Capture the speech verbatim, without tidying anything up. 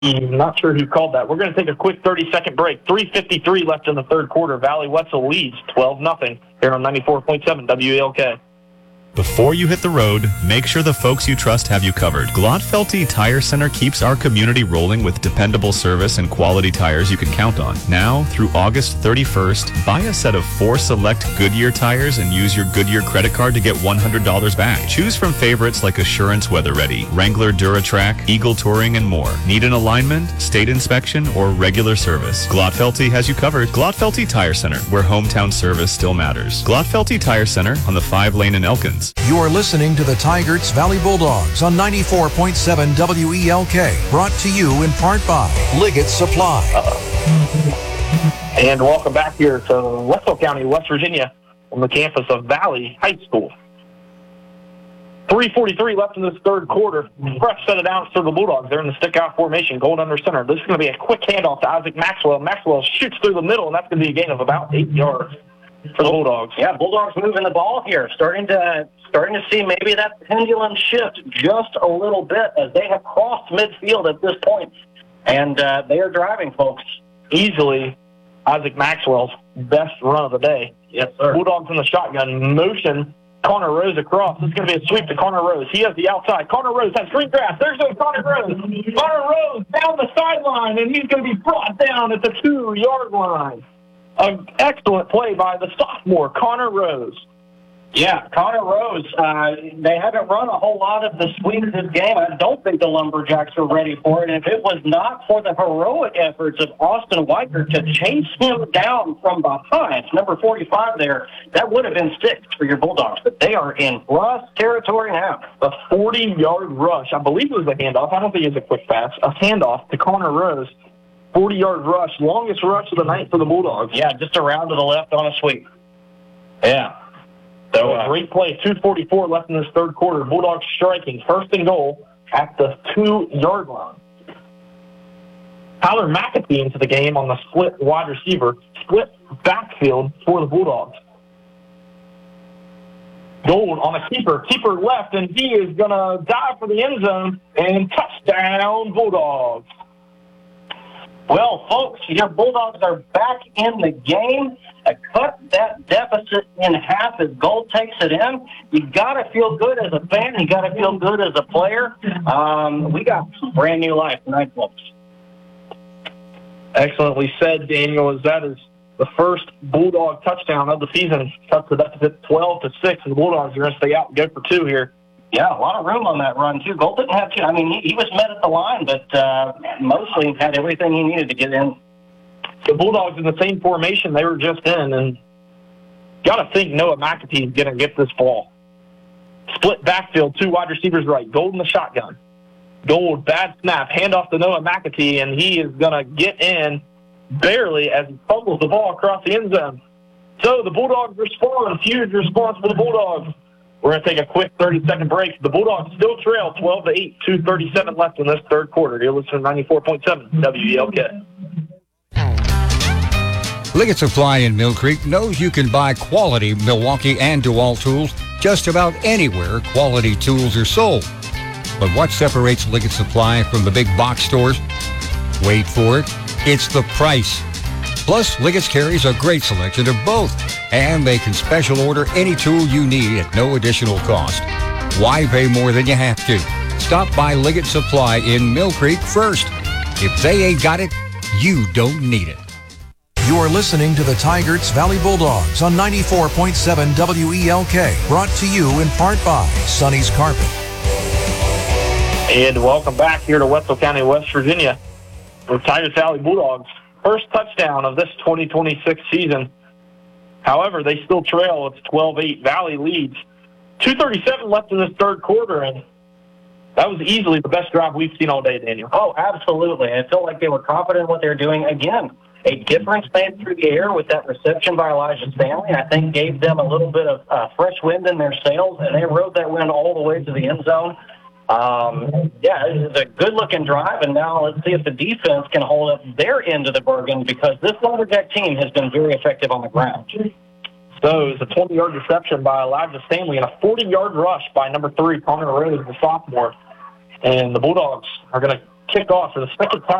I'm not sure who called that. We're going to take a quick thirty-second break. three fifty-three left in the third quarter. Valley Wetzel leads twelve nothing here on ninety-four point seven W E L K. Before you hit the road, make sure the folks you trust have you covered. Glotfelty Tire Center keeps our community rolling with dependable service and quality tires you can count on. Now, through August thirty-first, buy a set of four select Goodyear tires and use your Goodyear credit card to get one hundred dollars back. Choose from favorites like Assurance Weather Ready, Wrangler DuraTrack, Eagle Touring, and more. Need an alignment, state inspection, or regular service? Glotfelty has you covered. Glotfelty Tire Center, where hometown service still matters. Glotfelty Tire Center on the five lane in Elkins. You are listening to the Tigers Valley Bulldogs on ninety-four point seven W E L K, brought to you in part by Liggett Supply. Uh-oh. And welcome back here to Wetzel County, West Virginia, on the campus of Valley High School. three forty-three left in this third quarter. Fresh set it down for the Bulldogs. They're in the stick-out formation, gold under center. This is going to be a quick handoff to Isaac Maxwell. Maxwell shoots through the middle, and that's going to be a gain of about eight yards. For the Bulldogs. Yeah, Bulldogs moving the ball here. Starting to starting to see maybe that pendulum shift just a little bit as they have crossed midfield at this point. And uh, they are driving, folks. Easily Isaac Maxwell's best run of the day. Yes, sir. Bulldogs in the shotgun. Motion Connor Rose across. This is going to be a sweep to Connor Rose. He has the outside. Connor Rose has green grass. There's no Connor Rose. Connor Rose down the sideline, and he's going to be brought down at the two-yard line. An excellent play by the sophomore, Connor Rose. Yeah, Connor Rose. Uh, they haven't run a whole lot of the sweep this game. I don't think the Lumberjacks are ready for it. And if it was not for the heroic efforts of Austin Weicker to chase him down from behind, number forty-five there, that would have been six for your Bulldogs. But they are in Russ territory now. A forty-yard rush. I believe it was a handoff. I don't think it was a quick pass. A handoff to Connor Rose. forty-yard rush, longest rush of the night for the Bulldogs. Yeah, just around to the left on a sweep. Yeah. So a great play. two forty-four left in this third quarter. Bulldogs striking first and goal at the two-yard line. Tyler McAtee into the game on the split wide receiver, split backfield for the Bulldogs. Gold on a keeper. Keeper left, and he is going to dive for the end zone, and touchdown Bulldogs. Well, folks, your Bulldogs are back in the game. Uh, cut that deficit in half as Gold takes it in. You got to feel good as a fan. You got to feel good as a player. Um, we got brand new life tonight, folks. Excellently said, Daniel, as that is the first Bulldog touchdown of the season. Cuts the deficit twelve to six, and the Bulldogs are going to stay out and go for two here. Yeah, a lot of room on that run, too. Gold didn't have to. I mean, he, he was met at the line, but uh, mostly had everything he needed to get in. The Bulldogs in the same formation they were just in, and got to think Noah McAtee is going to get this ball. Split backfield, two wide receivers right. Gold in the shotgun. Gold, bad snap, handoff to Noah McAtee, and he is going to get in barely as he fumbles the ball across the end zone. So the Bulldogs respond. Huge response for the Bulldogs. We're going to take a quick thirty-second break. The Bulldogs still trail twelve to eight, two thirty-seven left in this third quarter. You're listening to ninety-four point seven W E L K. Liggett Supply in Mill Creek knows you can buy quality Milwaukee and DeWalt tools just about anywhere quality tools are sold. But what separates Liggett Supply from the big box stores? Wait for it. It's the price. Plus, Liggett's carries a great selection of both, and they can special order any tool you need at no additional cost. Why pay more than you have to? Stop by Liggett Supply in Mill Creek first. If they ain't got it, you don't need it. You are listening to the Tigers Valley Bulldogs on ninety-four point seven W E L K, brought to you in part by Sonny's Carpet. And welcome back here to Wetzel County, West Virginia, for Tigers Valley Bulldogs. First touchdown of this twenty twenty-six season. However, they still trail. It's twelve eight. Valley leads. two thirty-seven left in this third quarter, and that was easily the best drive we've seen all day, Daniel. Oh, absolutely. I felt like they were confident in what they were doing. Again, a difference made through the air with that reception by Elijah Stanley, I think gave them a little bit of uh, fresh wind in their sails, and they rode that wind all the way to the end zone. Um, yeah, it's a good-looking drive, and now let's see if the defense can hold up their end of the bargain, because this Lumberjack team has been very effective on the ground. So it's a twenty-yard reception by Elijah Stanley and a forty-yard rush by number three, Connor Rose, the sophomore. And the Bulldogs are going to kicked off for the second time.